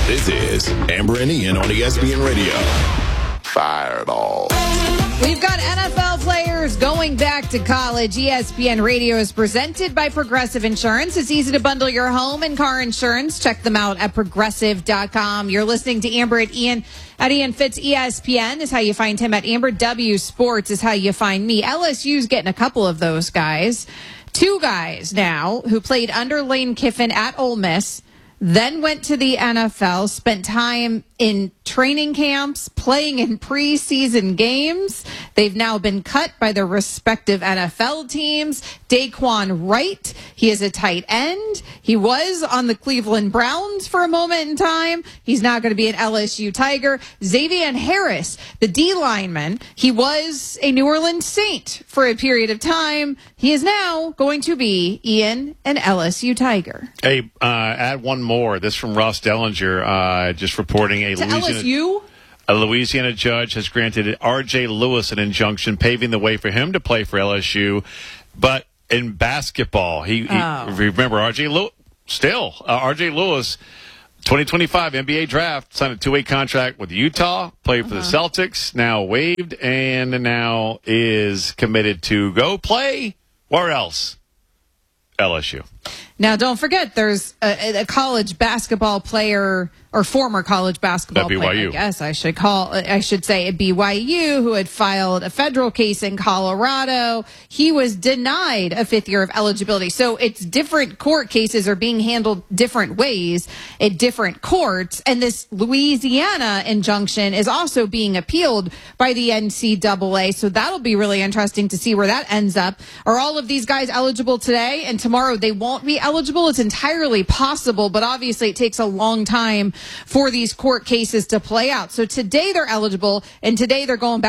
This is Amber and Ian on ESPN Radio. Fireball. We've got NFL players going back to college. ESPN Radio is presented by Progressive Insurance. It's easy to bundle your home and car insurance. Check them out at progressive.com. You're listening to Amber and Ian. At Ian Fitz, ESPN is how you find him. At Amber W Sports is how you find me. LSU's getting a couple of those guys. Two guys now who played under Lane Kiffin at Ole Miss, then went to the NFL, spent time in training camps, playing in preseason games. They've now been cut by their respective NFL teams. Daquan Wright, he is a tight end. He was on the Cleveland Browns for a moment in time. He's now going to be an LSU Tiger. Xavier Harris, the D lineman, he was a New Orleans Saint for a period of time. He is now going to be, Ian, an LSU Tiger. Hey, add one more. This from Ross Dellinger, just reporting a Louisiana judge has granted R.J. Lewis an injunction, paving the way for him to play for LSU. But in basketball, remember R.J. Lewis, R.J. Lewis, 2025 NBA draft, signed a two-way contract with Utah, played for the Celtics, now waived, and now is committed to go play. Where else? LSU. Now, don't forget, there's a college basketball player, or former college basketball player, I guess I should say, at BYU, who had filed a federal case in Colorado. He was denied a fifth year of eligibility. So it's different court cases are being handled different ways at different courts. And this Louisiana injunction is also being appealed by the NCAA. So that'll be really interesting to see where that ends up. Are all of these guys eligible today, and tomorrow they won't be eligible? It's entirely possible, but obviously it takes a long time for these court cases to play out. So today they're eligible, and today they're going back